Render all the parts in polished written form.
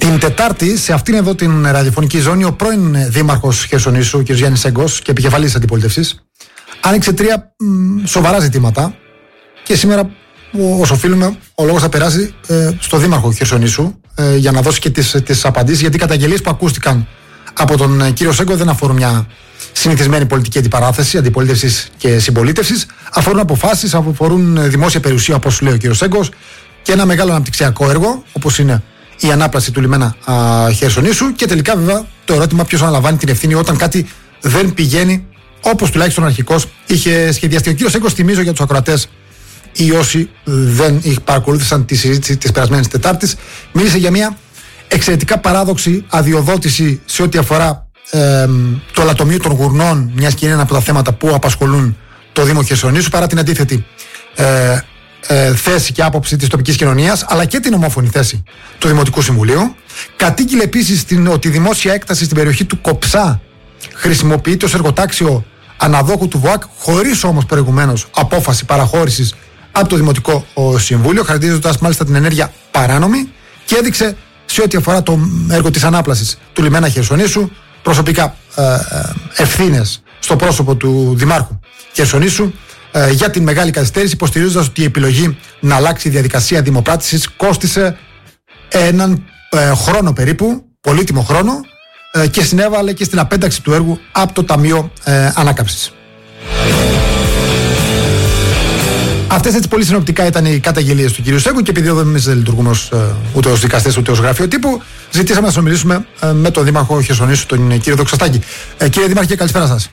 Την Τετάρτη, σε αυτήν εδώ την ραδιοφωνική ζώνη, ο πρώην δήμαρχος Χερσονήσου, κ. Γιάννης Έγκος, και επικεφαλής αντιπολίτευσης, άνοιξε 3 σοβαρά ζητήματα. Και σήμερα, όσο οφείλουμε, ο λόγος θα περάσει στο δήμαρχο Χερσονήσου για να δώσει και τις απαντήσεις, γιατί οι καταγγελίες που ακούστηκαν από τον κύριο Σέγκο δεν αφορούν μια συνηθισμένη πολιτική αντιπαράθεση, αντιπολίτευσης και συμπολίτευσης. Αφορούν αποφάσεις, αφορούν δημόσια περιουσία, όπως λέει ο κύριος Σέγκος, και ένα μεγάλο αναπτυξιακό έργο, όπως είναι η ανάπλαση του λιμένα Χερσονήσου. Και τελικά, βέβαια, το ερώτημα ποιος αναλαμβάνει την ευθύνη όταν κάτι δεν πηγαίνει όπως τουλάχιστον αρχικώς είχε σχεδιαστεί. Ο κύριος Σέγκος, θυμίζω για τους ακροατές ή όσοι δεν παρακολούθησαν τη συζήτηση της περασμένης Τετάρτης, μίλησε για μια εξαιρετικά παράδοξη αδειοδότηση σε ό,τι αφορά το λατομείο των Γουρνών, μιας και είναι ένα από τα θέματα που απασχολούν το Δήμο Χερσονήσου, παρά την αντίθετη θέση και άποψη της τοπικής κοινωνίας, αλλά και την ομόφωνη θέση του Δημοτικού Συμβουλίου. Κατήγγειλε επίσης ότι η δημόσια έκταση στην περιοχή του Κοψά χρησιμοποιείται ως εργοτάξιο αναδόχου του ΒΟΑΚ, χωρίς όμως προηγουμένως απόφαση παραχώρησης από το Δημοτικό Συμβούλιο, χαρακτηρίζοντας μάλιστα την ενέργεια παράνομη, και έδειξε σε ό,τι αφορά το έργο της ανάπλασης του λιμένα Χερσονήσου προσωπικά ευθύνες στο πρόσωπο του Δημάρχου Χερσονήσου για την μεγάλη καθυστέρηση, υποστηρίζοντας ότι η επιλογή να αλλάξει η διαδικασία δημοπράτησης κόστισε έναν χρόνο περίπου, πολύτιμο χρόνο, και συνέβαλε και στην απένταξη του έργου από το Ταμείο Ανάκαμψης. Αυτές έτσι πολύ συνοπτικά ήταν οι καταγγελίες του κ. Σέγκου, και επειδή εδώ εμείς δεν λειτουργούμε ούτε ως δικαστές ούτε ως γραφείο τύπου, ζητήσαμε να συνομιλήσουμε με τον Δήμαρχο Χερσονήσου, τον κ. Δοξαστάκη. Κύριε Δήμαρχε, καλησπέρα σας.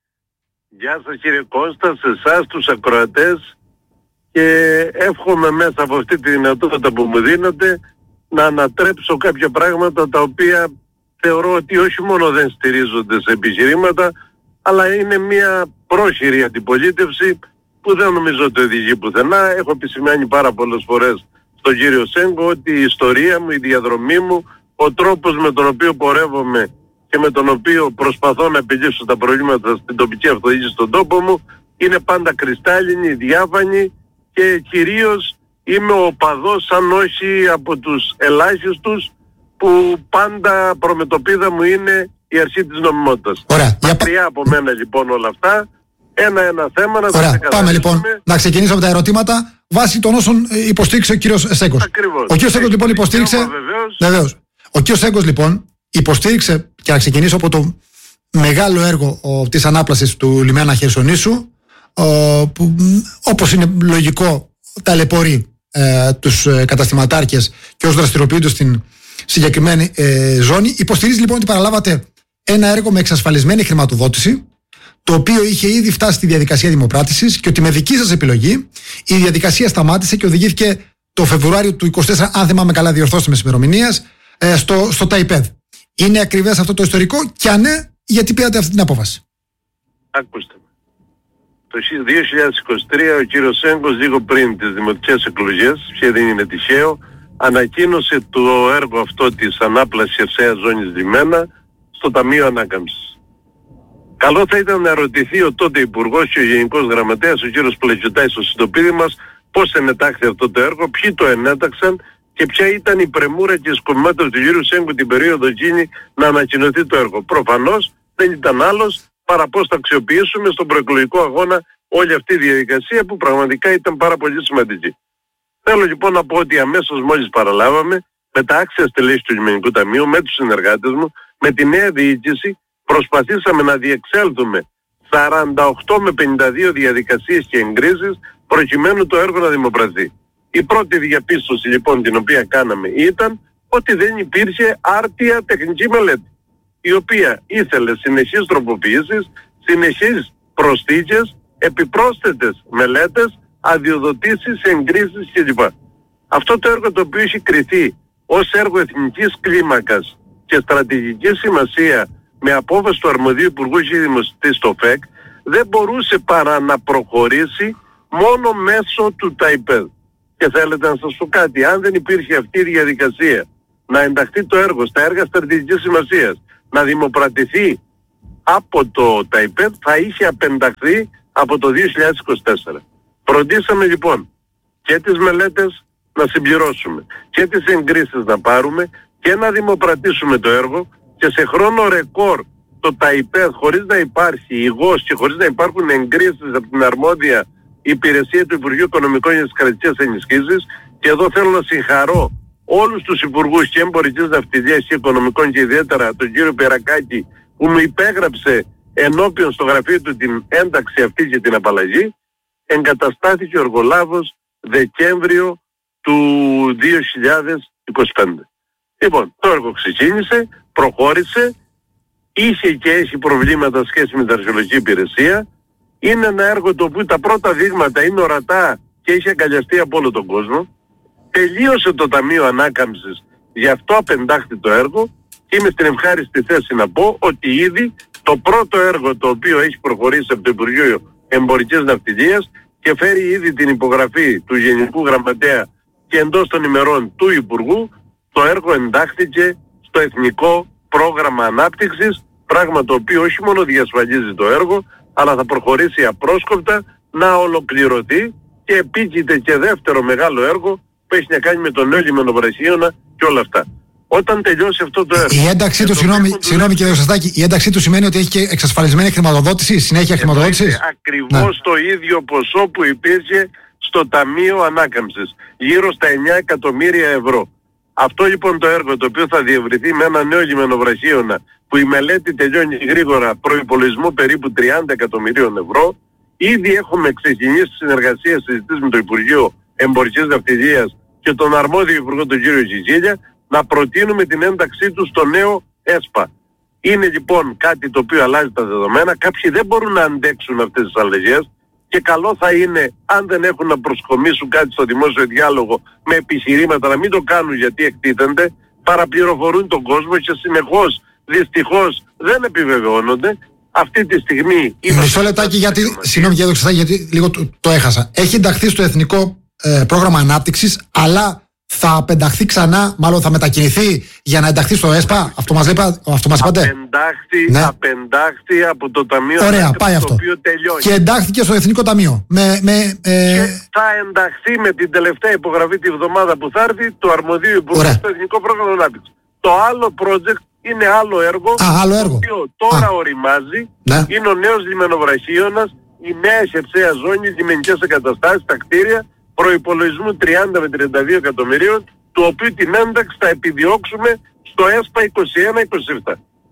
Γεια σας κύριε Κώστα, σε εσάς τους ακροατές, και εύχομαι μέσα από αυτή τη δυνατότητα που μου δίνετε να ανατρέψω κάποια πράγματα τα οποία θεωρώ ότι όχι μόνο δεν στηρίζονται σε επιχειρήματα, αλλά είναι μια πρόχειρη αντιπολίτευση που δεν νομίζω ότι οδηγεί πουθενά. Έχω επισημάνει πάρα πολλές φορές στον κύριο Σέγκο ότι η ιστορία μου, η διαδρομή μου, ο τρόπος με τον οποίο πορεύομαι και με τον οποίο προσπαθώ να επιλύσω τα προβλήματα στην τοπική αυτοδιοίκηση στον τόπο μου είναι πάντα κρυστάλλινη, διάφανη, και κυρίως είμαι ο οπαδός, αν όχι από τους ελάχιστους, που πάντα προμετωπίδα μου είναι η αρχή της νομιμότητας. Μακριά από μένα λοιπόν όλα αυτά. Ένα θέμα να τα πάμε λοιπόν να ξεκινήσω από τα ερωτήματα βάσει των όσων υποστήριξε ο κύριος Σέγκος. Ακριβώς. Ο κύριος Σέγκος λοιπόν υποστήριξε. Βεβαίως. Ο κύριος Σέγκος λοιπόν υποστήριξε, και να ξεκινήσω από το μεγάλο έργο της ανάπλασης του λιμένα Χερσονήσου, που όπως είναι λογικό ταλαιπωρεί τους καταστηματάρχες και ως δραστηριοποιούνται στην συγκεκριμένη ζώνη. Υποστηρίζει λοιπόν ότι παραλάβατε ένα έργο με εξασφαλισμένη χρηματοδότηση, το οποίο είχε ήδη φτάσει στη διαδικασία δημοπράτησης, και ότι με δική σας επιλογή η διαδικασία σταμάτησε και οδηγήθηκε το Φεβρουάριο του 2024, αν θυμάμαι καλά, διορθώστε με τις ημερομηνίες, στο ΤΑΙΠΕΔ. Είναι ακριβές αυτό το ιστορικό, και αν ναι, γιατί πήρατε αυτή την απόφαση? Ακούστε. Το 2023 ο κύριος Σέγκος, λίγο πριν τις δημοτικές εκλογές, και δεν είναι τυχαίο, ανακοίνωσε το έργο αυτό της ανάπλασης χερσαίας ζώνης λιμένα στο Ταμείο Ανάκαμψης. Καλό θα ήταν να ρωτηθεί ο τότε Υπουργός και ο Γενικός Γραμματέας, ο κύριος Πλακιωτάης, στο συντοπίδι μας, πώς ενετάχθη αυτό το έργο, ποιοι το ενέταξαν και ποια ήταν η πρεμούρα και η σκοπιμότητα του κύριου Σέγκου την περίοδο εκείνη να ανακοινωθεί το έργο. Προφανώς δεν ήταν άλλος παρά πώς θα αξιοποιήσουμε στον προεκλογικό αγώνα όλη αυτή η διαδικασία, που πραγματικά ήταν πάρα πολύ σημαντική. Θέλω λοιπόν να πω ότι αμέσως μόλις παραλάβαμε, με τα άξια στελέχη του Λιμενικού Ταμείου, με τους συνεργάτες μου, με τη νέα διοίκηση, προσπαθήσαμε να διεξέλθουμε 48 με 52 διαδικασίες και εγκρίσεις προκειμένου το έργο να δημοπρατηθεί. Η πρώτη διαπίστωση λοιπόν την οποία κάναμε ήταν ότι δεν υπήρχε άρτια τεχνική μελέτη, η οποία ήθελε συνεχείς τροποποιήσεις, συνεχείς προσθήκες, επιπρόσθετες μελέτες, αδειοδοτήσεις, εγκρίσεις κλπ. Αυτό το έργο, το οποίο έχει κριθεί ως έργο εθνικής κλίμακας και στρατηγική σημασία με απόφαση του αρμοδίου Υπουργού Δημοσιοτήτης στο ΦΕΚ, δεν μπορούσε παρά να προχωρήσει μόνο μέσω του ΤΑΙΠΕΔ. Και θέλετε να σας πω κάτι, αν δεν υπήρχε αυτή η διαδικασία να ενταχθεί το έργο στα έργα στρατηγικής σημασίας, να δημοπρατηθεί από το ΤΑΙΠΕΔ, θα είχε απενταχθεί από το 2024. Φροντίσαμε λοιπόν και τις μελέτες να συμπληρώσουμε και τις εγκρίσεις να πάρουμε και να δημοπρατήσουμε το έργο και σε χρόνο ρεκόρ το ΤΑΙΠΕΔ, χωρίς να υπάρχει ηγός και χωρίς να υπάρχουν εγκρίσεις από την αρμόδια υπηρεσία του Υπουργείου Οικονομικών για τις κρατικές ενισχύσεις, και εδώ θέλω να συγχαρώ όλους τους υπουργούς και εμπορικής ναυτιλίας και οικονομικών και ιδιαίτερα τον κύριο Περακάκη που μου υπέγραψε ενώπιον στο γραφείο του την ένταξη αυτή και την απαλλαγή. Εγκαταστάθηκε ο εργολάβος Δεκέμβριο του 2025. Λοιπόν, το έργο ξεκίνησε, προχώρησε, είχε και έχει προβλήματα σχέση με την αρχαιολογική υπηρεσία. Είναι ένα έργο το οποίο τα πρώτα δείγματα είναι ορατά και έχει αγκαλιαστεί από όλο τον κόσμο. Τελείωσε το Ταμείο Ανάκαμψης, γι' αυτό απεντάχθη το έργο και είμαι στην ευχάριστη θέση να πω ότι ήδη το πρώτο έργο το οποίο έχει προχωρήσει από το Υπουργείο Εμπορικής Ναυτιλίας και φέρει ήδη την υπογραφή του Γενικού Γραμματέα και εντός των ημερών του Υπουργού, το έργο εντάχθηκε στο Εθνικό Πρόγραμμα Ανάπτυξης, πράγμα το οποίο όχι μόνο διασφαλίζει το έργο, αλλά θα προχωρήσει απρόσκοπτα να ολοκληρωθεί και επίκειται και δεύτερο μεγάλο έργο που έχει να κάνει με τον νέο λιμενικό Βρασίωνα και όλα αυτά. Όταν τελειώσει αυτό το έργο... Η ένταξή του, συγγνώμη κύριε Σαστάκη, η ένταξή του σημαίνει ότι έχει και εξασφαλισμένη χρηματοδότηση, συνέχεια χρηματοδότησης. Ακριβώς το ίδιο ποσό που υπήρχε στο Ταμείο Ανάκαμψης, γύρω στα 9 εκατομμύρια ευρώ. Αυτό λοιπόν το έργο το οποίο θα διευρυθεί με ένα νέο λιμενοβρασίωνα που η μελέτη τελειώνει γρήγορα, προϋπολογισμό περίπου 30 εκατομμυρίων ευρώ. Ήδη έχουμε ξεκινήσει συνεργασία συζητήσεις με το Υπουργείο Εμπορικής Ναυτιλίας και τον αρμόδιο Υπουργό τον κύριο Ζιζίλια να προτείνουμε την ένταξή του στο νέο ΕΣΠΑ. Είναι λοιπόν κάτι το οποίο αλλάζει τα δεδομένα. Κάποιοι δεν μπορούν να αντέξουν αυτές τις αλλαγές και καλό θα είναι, αν δεν έχουν να προσκομίσουν κάτι στο δημόσιο διάλογο με επιχειρήματα, να μην το κάνουν γιατί εκτίθενται, παραπληροφορούν τον κόσμο και συνεχώς δυστυχώς δεν επιβεβαιώνονται. Αυτή τη στιγμή... Μισό λεπτάκι γιατί, συγγνώμη κύριε Δοξαστάκη, γιατί λίγο το έχασα. Έχει ενταχθεί στο Εθνικό Πρόγραμμα Ανάπτυξης, αλλά θα απενταχθεί ξανά, μάλλον θα μετακινηθεί για να ενταχθεί στο ΕΣΠΑ. Αυτό μας είπατε. Ναι. Απεντάχθη από το Ταμείο Ανάπτυξης, το οποίο τελειώνει. Και εντάχθηκε στο Εθνικό Ταμείο. Και θα ενταχθεί με την τελευταία υπογραφή τη βδομάδα που θα έρθει το αρμοδίο Υπουργείο στο Εθνικό Πρόγραμμα Ανάπτυξης. Το άλλο project είναι άλλο έργο, το οποίο τώρα οριμάζει. Ναι. Είναι ο νέος λιμενοβρασίωνας, η νέα χερσαία ζώνη, λιμενικές εγκαταστάσεις, τα κτίρια, προϋπολογισμού 30 με 32 εκατομμυρίων, του οποίου την ένταξη θα επιδιώξουμε στο ΕΣΠΑ 21-27.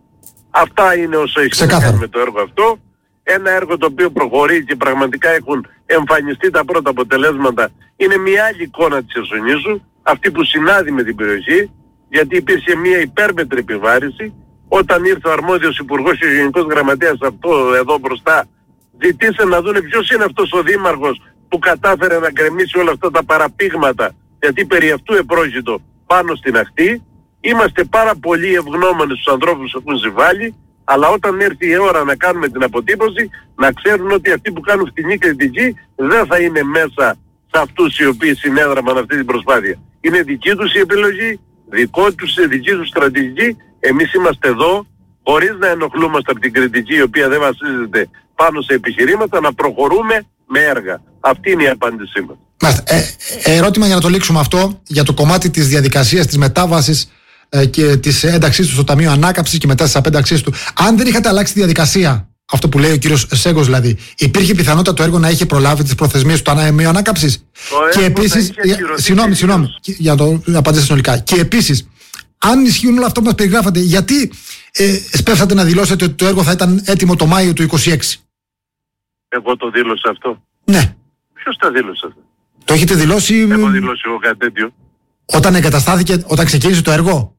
Αυτά είναι όσο έχει να κάνει με το έργο αυτό. Ένα έργο το οποίο προχωρεί και πραγματικά έχουν εμφανιστεί τα πρώτα αποτελέσματα. Είναι μια άλλη εικόνα της Χερσονήσου, αυτή που συνάδει με την περιοχή, γιατί υπήρχε μια υπέρμετρη επιβάρηση. Όταν ήρθε ο αρμόδιος υπουργός και ο Γενικός Γραμματέας αυτό εδώ μπροστά, ζητήσε να δούνε ποιος είναι αυτός ο δήμαρχος που κατάφερε να γκρεμίσει όλα αυτά τα παραπήγματα, γιατί περί αυτού επρόκειτο πάνω στην ακτή. Είμαστε πάρα πολύ ευγνώμονες στους ανθρώπους που έχουν συμβάλει, αλλά όταν έρθει η ώρα να κάνουμε την αποτύπωση, να ξέρουν ότι αυτοί που κάνουν φτηνή κριτική δεν θα είναι μέσα σε αυτούς οι οποίοι συνέδραμαν αυτή την προσπάθεια. Είναι δική τους η επιλογή, δική τους στρατηγική. Εμείς είμαστε εδώ, χωρίς να ενοχλούμαστε από την κριτική η οποία δεν βασίζεται πάνω σε επιχειρήματα, να προχωρούμε με έργα. Αυτή είναι η απάντησή μας. Ερώτημα για να το λήξουμε αυτό, για το κομμάτι της διαδικασίας, της μετάβασης και της ένταξής του στο Ταμείο Ανάκαμψης και μετά της απένταξής του. Αν δεν είχατε αλλάξει τη διαδικασία, αυτό που λέει ο κύριος Σέγκος δηλαδή, υπήρχε πιθανότητα το έργο να είχε προλάβει τις προθεσμίες του Ταμείου Ανάκαμψης? Και επίσης, συγγνώμη, για να το απαντήσω συνολικά. Και επίσης, αν ισχύουν όλα αυτά που μας περιγράφατε, γιατί σπεύσατε να δηλώσετε ότι το έργο θα ήταν έτοιμο το Μάιο του 2026? Εγώ το δήλωσα αυτό. Ναι. Ποιος τα δήλωσε αυτό? Το έχετε δηλώσει? Έχω δηλώσει εγώ κάτι τέτοιο. Όταν εγκαταστάθηκε, όταν ξεκίνησε το έργο?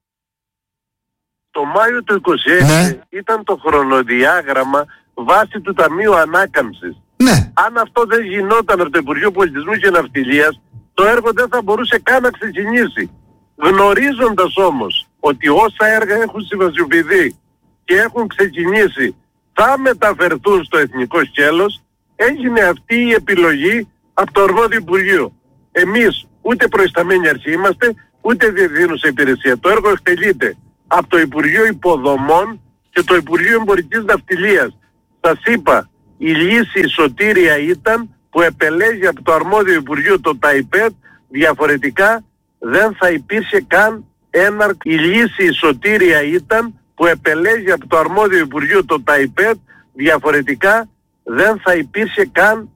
Το Μάιο του 2026 ναι. Ήταν το χρονοδιάγραμμα βάσει του Ταμείου Ανάκαμψης. Ναι. Αν αυτό δεν γινόταν από το Υπουργείο Πολιτισμού και Ναυτιλίας, το έργο δεν θα μπορούσε καν να ξεκινήσει. Γνωρίζοντας όμως ότι όσα έργα έχουν συμβασιοποιηθεί και έχουν ξεκινήσει θα μεταφερθούν στο εθνικό σκέλος, έγινε αυτή η επιλογή από το αρμόδιο Υπουργείο. Εμείς ούτε προϊσταμένη αρχή είμαστε, ούτε διευθύνουσα υπηρεσία. Το έργο εκτελείται από το Υπουργείο Υποδομών και το Υπουργείο Εμπορικής Ναυτιλίας. Σας είπα, η λύση η σωτήρια ήταν που επελέγει από το αρμόδιο Υπουργείο το ΤΑΙΠΕΔ, διαφορετικά δεν θα υπήρχε καν έναρξη. Η λύση η σωτήρια ήταν που επελέγει από το αρμόδιο Υπουργείο το ΤΑΙΠΕΔ, διαφορετικά δεν θα υπήρχε καν